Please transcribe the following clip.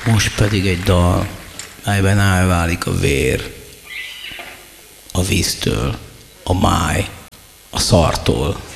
Most pedig egy dal, melyben elválik a vér, a víztől, a máj, a szartól.